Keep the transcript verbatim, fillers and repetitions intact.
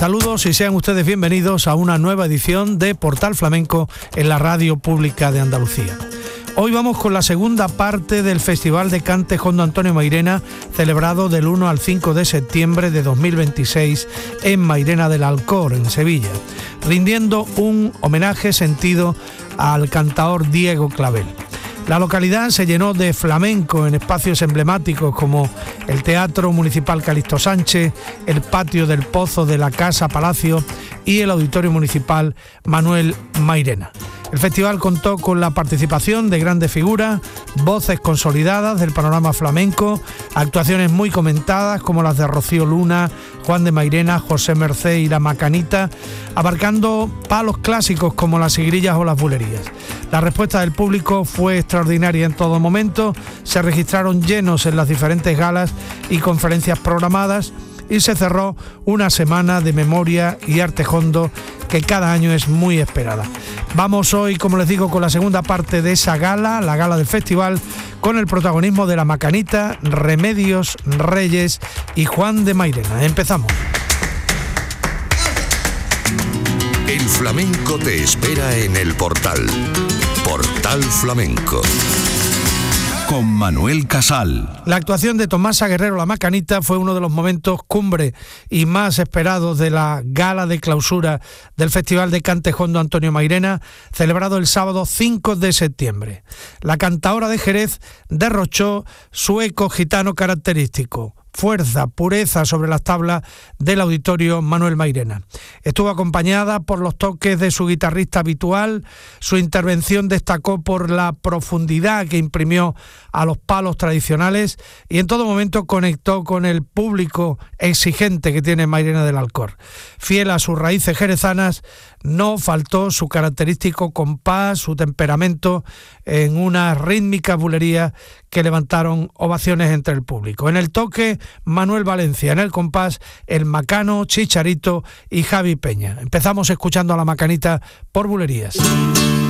Saludos y sean ustedes bienvenidos a una nueva edición de Portal Flamenco en la Radio Pública de Andalucía. Hoy vamos con la segunda parte del Festival de Cante Jondo Antonio Mairena, celebrado del uno al cinco de septiembre de dos mil veintiséis en Mairena del Alcor, en Sevilla, rindiendo un homenaje sentido al cantaor Diego Clavel. La localidad se llenó de flamenco en espacios emblemáticos como el Teatro Municipal Calixto Sánchez, el patio del Pozo de la Casa Palacio y el Auditorio Municipal Manuel Mairena. El festival contó con la participación de grandes figuras, voces consolidadas del panorama flamenco, actuaciones muy comentadas como las de Rocío Luna, Juan de Mairena, José Mercé y La Macanita, abarcando palos clásicos como las sigrillas o las bulerías. La respuesta del público fue extraordinaria en todo momento, se registraron llenos en las diferentes galas y conferencias programadas, y se cerró una semana de memoria y arte jondo que cada año es muy esperada. Vamos hoy, como les digo, con la segunda parte de esa gala, la gala del festival, con el protagonismo de La Macanita, Remedios Reyes y Juan de Mairena. Empezamos. El flamenco te espera en el Portal. Portal Flamenco. Con Manuel Casal. La actuación de Tomasa Guerrero La Macanita fue uno de los momentos cumbre y más esperados de la gala de clausura del Festival de Cante Jondo Antonio Mairena, celebrado el sábado cinco de septiembre. La cantaora de Jerez derrochó su eco gitano característico, fuerza, pureza sobre las tablas del Auditorio Manuel Mairena. Estuvo acompañada por los toques de su guitarrista habitual, su intervención destacó por la profundidad que imprimió a los palos tradicionales y en todo momento conectó con el público exigente que tiene Mairena del Alcor. Fiel a sus raíces jerezanas, no faltó su característico compás, su temperamento en unas rítmicas bulerías que levantaron ovaciones entre el público. En el toque, Manuel Valencia, en el compás, El Macano, Chicharito y Javi Peña. Empezamos escuchando a La Macanita por bulerías.